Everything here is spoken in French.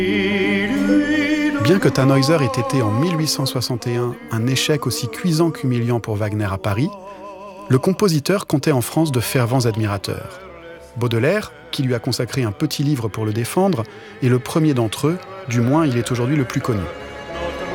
Bien que Tannhäuser ait été en 1861 un échec aussi cuisant qu'humiliant pour Wagner à Paris, le compositeur comptait en France de fervents admirateurs. Baudelaire, qui lui a consacré un petit livre pour le défendre, est le premier d'entre eux, du moins il est aujourd'hui le plus connu.